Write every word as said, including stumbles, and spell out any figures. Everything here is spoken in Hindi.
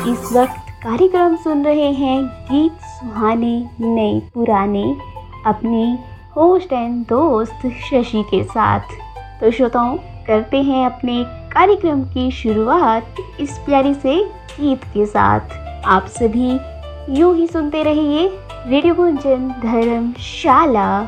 इस वक्त कार्यक्रम सुन रहे हैं गीत सुहाने नए पुराने अपने होस्ट एंड दोस्त शशि के साथ। तो श्रोताओं, करते हैं अपने कार्यक्रम की शुरुआत इस प्यारी से गीत के साथ। आप सभी यूं ही सुनते रहिए रेडियो गुंजन धर्मशाला।